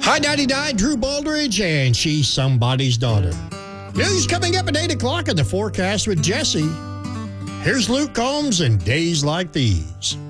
Hi, 99, Drew Baldridge, and she's somebody's daughter. News coming up at 8 o'clock in the forecast with Jesse. Here's Luke Combs and Days Like These.